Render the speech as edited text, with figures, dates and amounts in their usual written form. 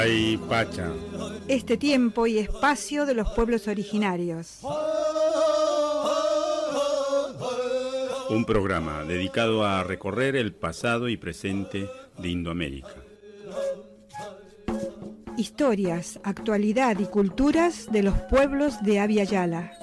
Ay, Pacha. Este tiempo y espacio de los pueblos originarios. Un programa dedicado a recorrer el pasado y presente de Indoamérica. Historias, actualidad y culturas de los pueblos de Abya Yala.